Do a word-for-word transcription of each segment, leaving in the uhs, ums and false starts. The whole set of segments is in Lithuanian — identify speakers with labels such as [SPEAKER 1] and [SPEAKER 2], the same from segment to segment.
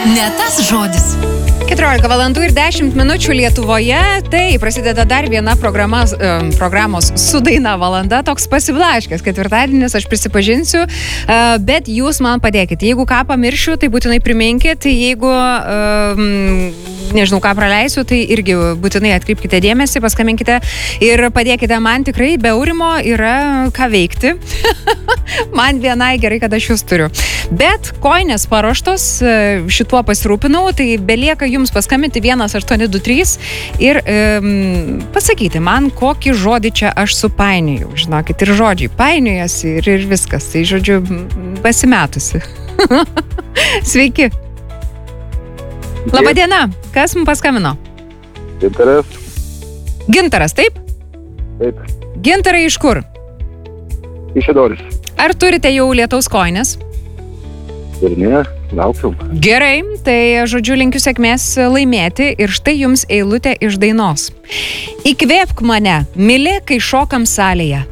[SPEAKER 1] Ne tas žodis.
[SPEAKER 2] keturiolika valandų ir dešimt minučių Lietuvoje. Tai prasideda dar viena programa, programos su daina valanda. Toks pasiblaškęs ketvirtadienis, aš prisipažinsiu. Bet jūs man padėkit. Jeigu ką pamiršiu, tai būtinai priminkit. Jeigu, nežinau, ką praleisiu, tai irgi būtinai atkreipkite dėmesį, paskambinkite ir padėkite. Man tikrai be Aurimo yra ką veikti. Man vienai gerai, kad aš jūs turiu. Bet koinės paruoštos, šituo pasirūpinau, tai belieka jums paskambinti vienas aštuoni du trys ir um, pasakyti man, kokį žodį čia aš supainioju. Žinokit, ir žodžiai painiojasi ir, ir viskas. Tai, žodžiu, pasimetusi. Sveiki. Labadiena. Kas mums paskambino?
[SPEAKER 3] Gintaras.
[SPEAKER 2] Gintaras, taip?
[SPEAKER 3] Taip.
[SPEAKER 2] Gintarai iš kur?
[SPEAKER 3] Iš Edoris.
[SPEAKER 2] Ar turite jau lietaus koinės?
[SPEAKER 3] Ir ne, laukiam.
[SPEAKER 2] Gerai, tai žodžiu linkiu sėkmės laimėti ir štai jums eilutė iš dainos. Įkvėpk mane, myli, kai šokam salėje.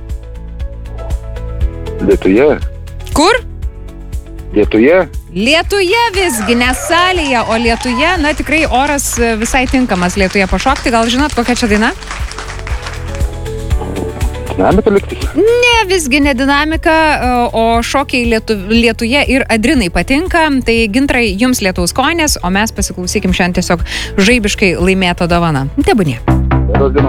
[SPEAKER 3] Lietuje.
[SPEAKER 2] Kur?
[SPEAKER 3] Lietuje.
[SPEAKER 2] Lietuje visgi, ne salėje, o Lietuje. Na tikrai oras visai tinkamas Lietuje pašokti. Gal žinot, kokia čia daina?
[SPEAKER 3] Dinamika liktis.
[SPEAKER 2] Ne, visgi ne dinamika, o šokiai lietu, Lietuje ir Adrinai patinka. Tai Gintarai, jums lietaus koinės, o mes pasiklausykim šiandien tiesiog žaibiškai laimėto dovaną. Tebūnie.
[SPEAKER 3] Geros dienos.